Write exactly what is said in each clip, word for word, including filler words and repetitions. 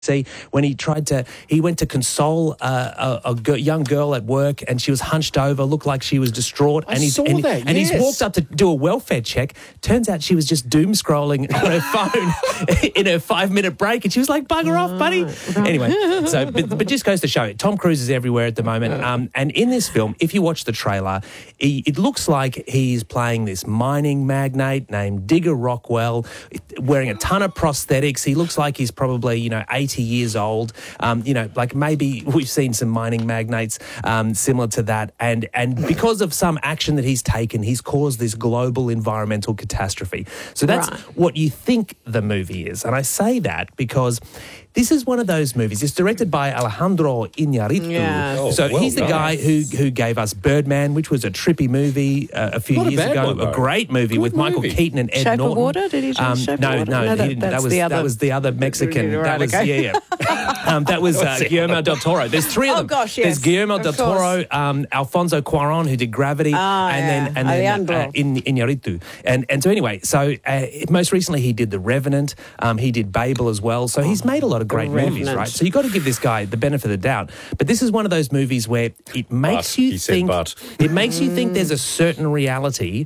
See, when he tried to, he went to console uh, a, a g- young girl at work, and she was hunched over, looked like she was distraught. I and he's, saw and, that, and yes. he's walked up to do a welfare check. Turns out she was just doom scrolling on her phone in her five minute break, and she was like, "Bugger off, buddy." Anyway, so but, but just goes to show it. Tom Cruise is everywhere at the moment, um, and in this film, if you watch the trailer, he, it looks like he's playing this mining magnate named Digger Rockwell, wearing a ton of prosthetics. He looks like he's probably you know eighty years old. Um, you know, like maybe we've seen some mining magnates um, similar to that. And, and because of some action that he's taken, he's caused this global environmental catastrophe. So that's Right. what you think the movie is. And I say that because this is one of those movies. It's directed by Alejandro Iñárritu. Yeah. Oh, so well he's the done. guy who who gave us Birdman, which was a trippy movie uh, a few Not a years bad ago. one, though. A great movie Good with Michael movie. Keaton and Ed Shape of Norton. Water? Did he do um, Shape of no, Water? No, No, he that- didn't. That that's was the that other- was the other Mexican. Right, that was okay. yeah, yeah. um, that was uh, Guillermo del Toro. There's three of Oh, them. gosh, yes, There's Guillermo of del Toro, um, Alfonso Cuarón, who did Gravity, Ah, and yeah. then and then Alejandro. uh, in Iñárritu. And and so anyway, so uh, most recently he did The Revenant. Um, he did Babel as well. So he's made a lot of great movies, Revenant. right? So you got to give this guy the benefit of the doubt. But this is one of those movies where it makes But, you he said think. but. It makes you think there's a certain reality.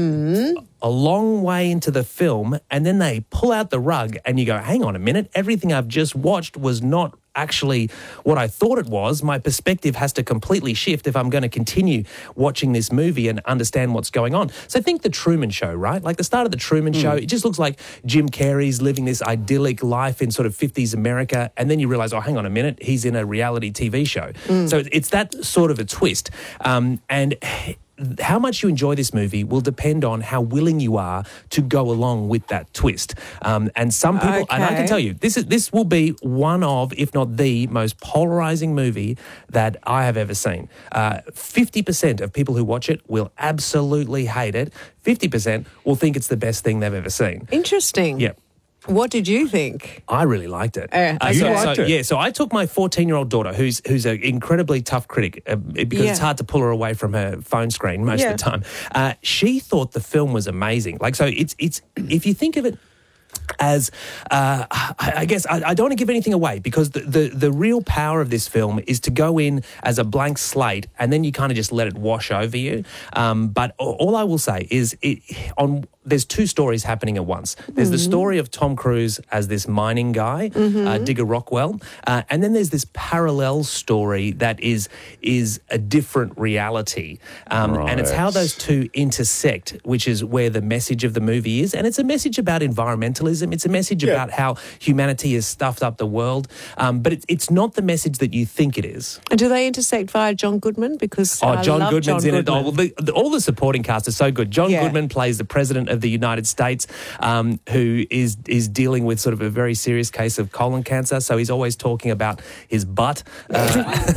A long way into the film, and then they pull out the rug, and you go, hang on a minute, everything I've just watched was not actually what I thought it was. My perspective has to completely shift if I'm going to continue watching this movie and understand what's going on. So think The Truman Show, right? Like the start of The Truman Show, it just looks like Jim Carrey's living this idyllic life in sort of fifties America, and then you realise, oh, hang on a minute, he's in a reality T V show. So it's that sort of a twist. Um, and how much you enjoy this movie will depend on how willing you are to go along with that twist. Um, and some people, and I can Okay. tell you, this is this will be one of, if not the most polarizing movie that I have ever seen. Uh, fifty percent of people who watch it will absolutely hate it. fifty percent will think it's the best thing they've ever seen. Interesting. Yeah. What did you think? I really liked it. Uh, Uh, You so, liked so, it? Yeah, so I took my fourteen-year-old daughter, who's who's an incredibly tough critic, uh, because Yeah. it's hard to pull her away from her phone screen most Yeah. of the time. Uh, she thought the film was amazing. Like, so it's it's if you think of it as, uh, I, I guess, I, I don't want to give anything away, because the, the, the real power of this film is to go in as a blank slate, and then you kind of just let it wash over you. Um, but a- all I will say is it on. There's two stories happening at once. There's the story of Tom Cruise as this mining guy, uh, Digger Rockwell, uh, and then there's this parallel story that is is a different reality, um, and it's how Right. those two intersect, which is where the message of the movie is. And it's a message about environmentalism. It's a message Yeah. about how humanity has stuffed up the world, um, but it, it's not the message that you think it is. And do they intersect via John Goodman? Because Oh, I John love Goodman's John in it. Oh, Goodman. well, the, the, all the supporting cast is so good. John Yeah. Goodman plays the president of the United States, um, who is is dealing with sort of a very serious case of colon cancer. So he's always talking about his butt uh,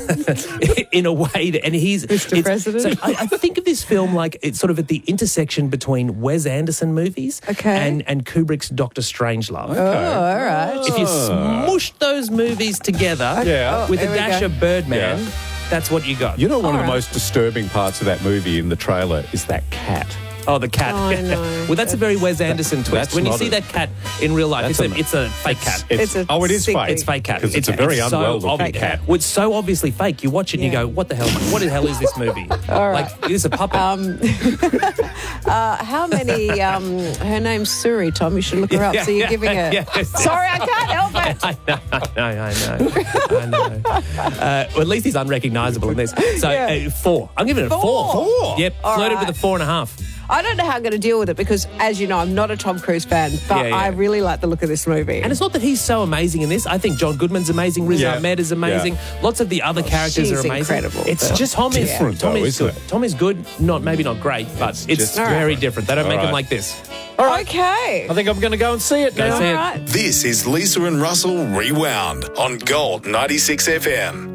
in a way that, and he's Mister it's- President. So I, I think of this film like it's sort of at the intersection between Wes Anderson movies Okay. and and Kubrick's Doctor Strangelove. Oh, all right. If you smush those movies together Yeah. with a There we dash go. of Birdman, Yeah. that's what you got. You know, one of All the right. most disturbing parts of that movie in the trailer is that cat. Oh, the cat. Oh, I know. Well, that's a very Wes Anderson twist. that's When you not see a- that cat in real life, it's That's a, a- it's a fake cat. It's a oh, it is sick- fake. It's fake cat. Because it's, a very so unwell-looking obvious. cat. Well, it's so obviously fake. You watch it and you Yeah. go, what the hell? What the hell is this movie? Like, it is a puppet. Um, uh, how many? Um, her name's Suri, Tom. You should look her up. So you're giving her. Yeah, yeah. Sorry, I can't help it. I know, I know, I know. Uh, well, at least he's unrecognisable in this. So, Yeah. uh, four. I'm giving it a four. Four? Four? Yep, All floated right. with a four and a half. I don't know how I'm going to deal with it because, as you know, I'm not a Tom Cruise fan, but Yeah, yeah. I really like the look of this movie. And it's not that he's so amazing in this. I think John Goodman's amazing. Riz Yeah. Ahmed is amazing. Lots of the other characters she's are amazing. incredible, It's but- just Tom is Different, Tom though, is isn't good. it? Tom is good. Not maybe not great, but It's it's, just very different. different. They don't All make right. them like this. okay. I think I'm going to go and see it Go now. see it. All right. This is Lisa and Russell Rewound on Gold ninety-six F M.